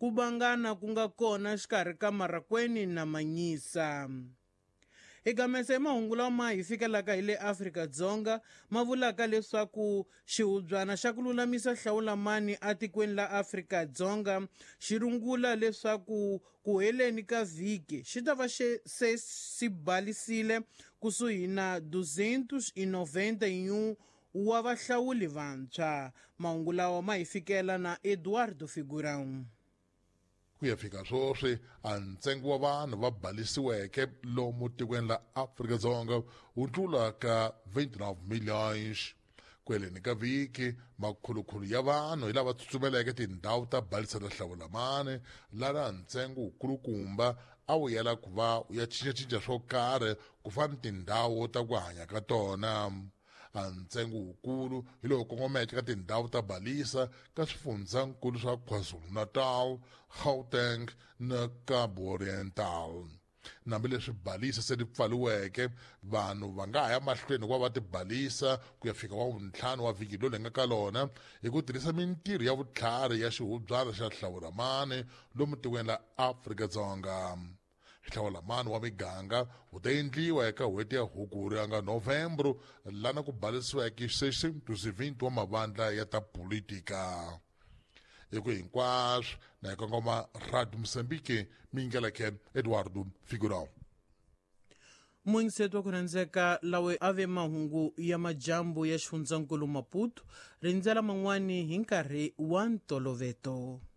ku vangana ku nga kona xikarhi ka Marakweni na Manyisa. Eka mese mahungu lama hi fikelaka hi le Afrika-Dzonga ma vulaka leswaku xihubyana xa ku lulamisa hlawulamani atikweni la Afrika-Dzonga xi rungula leswaku ku heleni ka vhiki xi ta va se si balisile kusuhi na 291 wa vahlawuli vantshwa. Mahungu lawa ma hi fikela na Eduardo Figurão. Ku ya fika swoswi a ntsengo wa vanhu va balisiweke lomu tikweni la Afrika-Dzonga wu tlula ka 29 milhões. Ku heleni ka vhiki makhulukhulu ya vanhu hi lava tsutsumeleke tindhawu ta balisela hlawulamani lana ntsengo wukulukumba a wu yela ku va wu ya cincacinca swo karhi ku fana tindhawu ta ku hanya ka tona. A ntsengo wukulu hi lowu kongomeke ka tindhawu ta balisa ka swifundzankulu swa KwaZulu-Natal, Gauteng na Cabo Oriental. Nambileswi balisa se ti pfaliweke vanhu va nga ha ya mahlweni ku va ti balisa ku ya fika wa vuntlhanu wa vhiki lowu hi nga ka lona hi ku tirhisa mintirho ya vutlhari ya xihubyana xa hlawulamani lomu tikweni la Afrika-Dzonga. Hlawulamani wa miganga wu ta endliwa eka n'hweti ya Hukuri anga Novembro lana ku balisiweke 620 wa mavandla ya ta politika. Hi ku hinkwaswo na hi kongoma Radio Mozambique mingeleke Eduardo Figurão. Muingiseto wa ku rhandzeka lawe ave mahungu ya majambu ya xifundzankulu Maputo rindzela man'wani hi nkarhi wa ntolovelo.